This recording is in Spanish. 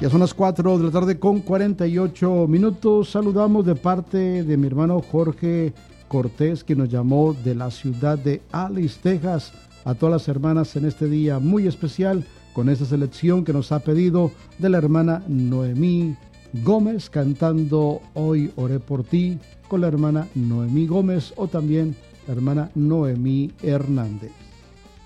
Ya son las 4 de la tarde con 48 minutos. Saludamos de parte de mi hermano Jorge Cortés, que nos llamó de la ciudad de Alice, Texas, a todas las hermanas en este día muy especial, con esta selección que nos ha pedido de la hermana Noemí Gómez, cantando Hoy Oré por Ti, con la hermana Noemí Gómez, o también la hermana Noemí Hernández.